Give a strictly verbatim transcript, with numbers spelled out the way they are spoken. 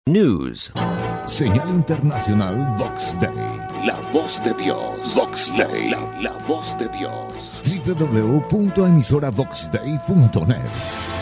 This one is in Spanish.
News. Señal Internacional Vox Day. La voz de Dios. Vox Day. La, la voz de Dios. w w w punto emisora vox day punto net